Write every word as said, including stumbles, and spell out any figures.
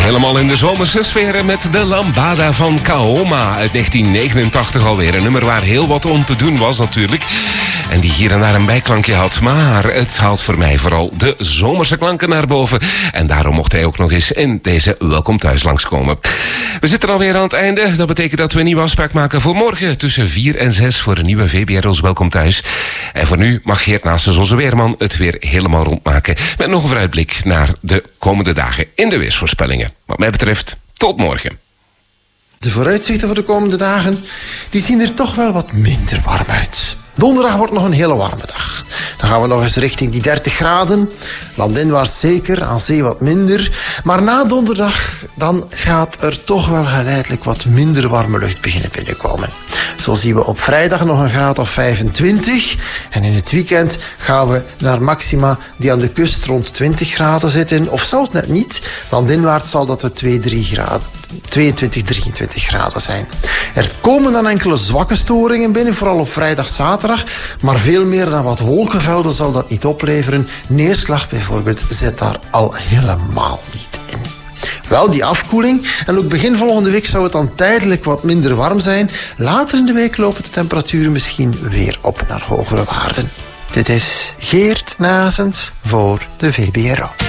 Helemaal in de zomerse sfeer met de Lambada van Kaoma uit negentien negenentachtig alweer. Een nummer waar heel wat om te doen was natuurlijk. En die hier en daar een bijklankje had. Maar het haalt voor mij vooral de zomerse klanken naar boven. En daarom mocht hij ook nog eens in deze Welkom Thuis langskomen. We zitten alweer aan het einde. Dat betekent dat we een nieuwe afspraak maken voor morgen tussen vier en zes voor een nieuwe V B R O's Welkom Thuis. En voor nu mag Geert Naastens, onze weerman, het weer helemaal rondmaken. Met nog een vooruitblik naar de komende dagen in de weersvoorspellingen. Wat mij betreft, tot morgen. De vooruitzichten voor de komende dagen, die zien er toch wel wat minder warm uit. Donderdag wordt nog een hele warme dag. Dan gaan we nog eens richting die dertig graden. Landinwaarts zeker, aan zee wat minder. Maar na donderdag, dan gaat er toch wel geleidelijk wat minder warme lucht beginnen binnenkomen. Zo zien we op vrijdag nog een graad of vijfentwintig. En in het weekend gaan we naar maxima die aan de kust rond twintig graden zitten. Of zelfs net niet. Landinwaarts zal dat de tweeëntwintig, drieëntwintig graden zijn. Er komen dan enkele zwakke storingen binnen, vooral op vrijdag, zaterdag. Maar veel meer dan wat wolkenvelden zal dat niet opleveren. Neerslag bijvoorbeeld zit daar al helemaal niet in. Wel, die afkoeling. En ook begin volgende week zou het dan tijdelijk wat minder warm zijn. Later in de week lopen de temperaturen misschien weer op naar hogere waarden. Dit is Geert Naastens voor de V B R O.